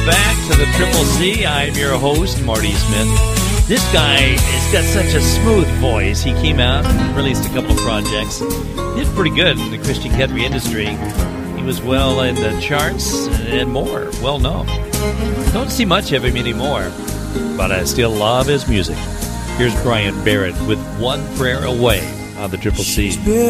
Back to the Triple C. I'm your host, Marty Smith. This guy has got such a smooth voice. He came out and released a couple of projects. Did pretty good in the Christian country industry. He was well in the charts and more, well known. Don't see much of him anymore, but I still love his music. Here's Brian Barrett with One Prayer Away on the Triple C.